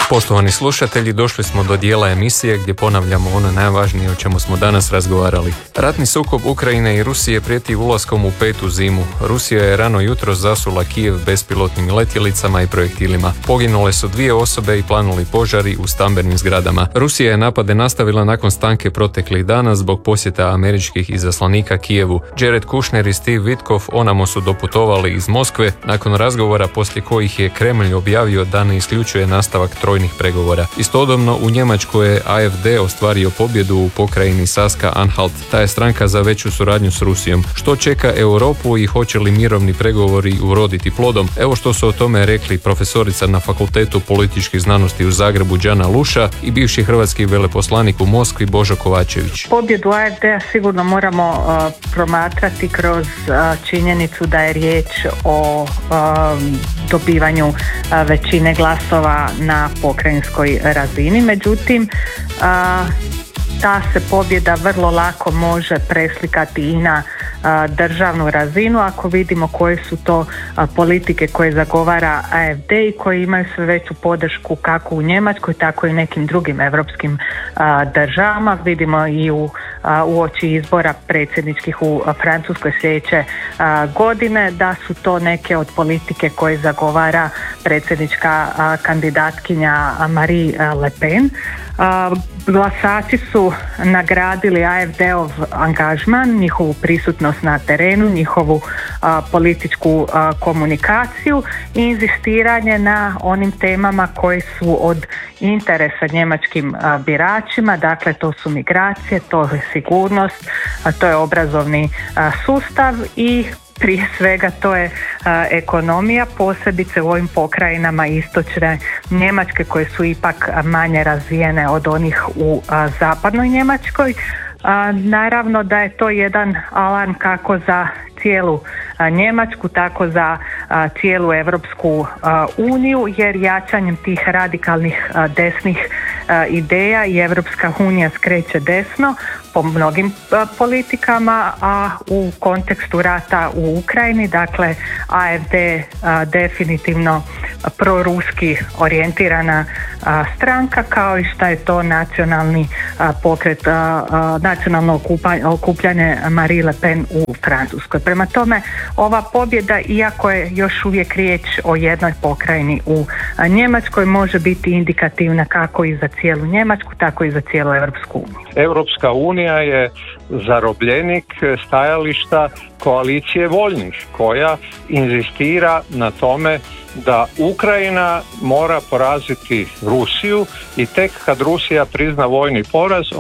Poštovani slušatelji, došli smo do dijela emisije gdje ponavljamo ono najvažnije o čemu smo danas razgovarali. Ratni sukob Ukrajine i Rusije prijeti ulaskom u 5. zimu. Rusija je rano jutro zasula Kijev bespilotnim letjelicama i projektilima. Poginule su 2 osobe i planuli požari u stambenim zgradama. Rusija je napade nastavila nakon stanke proteklih dana zbog posjeta američkih izaslanika Kijevu. Jared Kushner i Steve Witkoff onamo su doputovali iz Moskve nakon razgovora poslije kojih je Kremlj objavio da ne isključuje nastavak trojnih pregovora. Istodobno u Njemačkoj je AfD ostvario pobjedu u pokrajini Saska-Anhalt. Ta je stranka za veću suradnju s Rusijom. Što čeka Europu i hoće li mirovni pregovori uroditi plodom? Evo što su o tome rekli profesorica na Fakultetu političkih znanosti u Zagrebu Đana Luša i bivši hrvatski veleposlanik u Moskvi Božo Kovačević. Pobjedu AfD-a sigurno moramo promatrati kroz činjenicu da je riječ o dobivanju većine glasova na pokrajinskoj razini. Međutim, ta se pobjeda vrlo lako može preslikati i na državnu razinu ako vidimo koje su to politike koje zagovara AfD i koje imaju sve veću podršku kako u Njemačkoj tako i nekim drugim europskim državama. Vidimo i uoči izbora predsjedničkih u Francuskoj sljedeće godine da su to neke od politike koje zagovara predsjednička kandidatkinja Marine Le Pen. Glasači su nagradili AfD-ov angažman, njihovu prisutnost na terenu, njihovu političku komunikaciju i inzistiranje na onim temama koje su od interesa njemačkim biračima, dakle to su migracije, to je sigurnost, to je obrazovni sustav i prije svega to je ekonomija, posebice u ovim pokrajinama istočne Njemačke koje su ipak manje razvijene od onih u zapadnoj Njemačkoj. Naravno da je to jedan alarm kako za cijelu Njemačku, tako za cijelu Europsku uniju, jer jačanjem tih radikalnih desnih ideja i Europska unija skreće desno po mnogim politikama, a u kontekstu rata u Ukrajini, dakle AfD definitivno proruski orijentirana stranka, kao i što je to nacionalni pokret, nacionalno okupljanje Marine Le Pen u Francuskoj. Prema tome, ova pobjeda, iako je još uvijek riječ o jednoj pokrajini u Njemačkoj, može biti indikativna kako i za cijelu Njemačku, tako i za cijelu Europsku uniju. Europska unija je zarobljenik stajališta koalicije voljnih, koja inzistira na tome da Ukrajina mora poraziti Rusiju i tek kad Rusija prizna vojni poraz,